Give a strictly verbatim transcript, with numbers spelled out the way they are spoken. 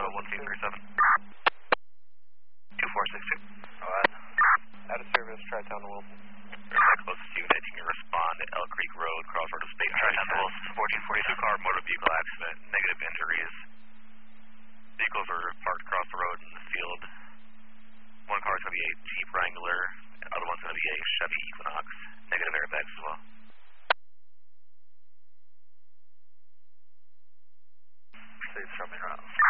one two three seven. two four six two. Alright. Out of service, Tri-Town to Wilson. Airback closest unit, you can respond to Elk Creek Road, crossroad of State Tri-Town to Wilson, fourteen forty. Two-car motor vehicle accident, negative injuries. Vehicles are parked across the road in the field. One car is going to be a Jeep Wrangler, the other one's going to be a Chevy Equinox. Negative airbags as well. Please show me around.